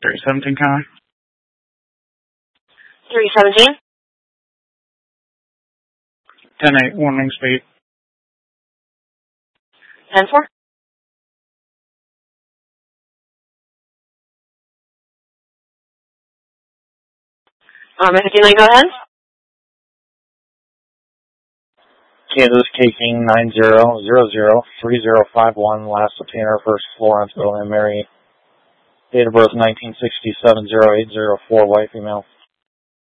317, Conway. 317. 10-8, warning speed. 10-4. If you like, go ahead. Kansas King 90003051, last obtainer, first Florence, Bill and Mary. Date of birth 1967, 0804, white female.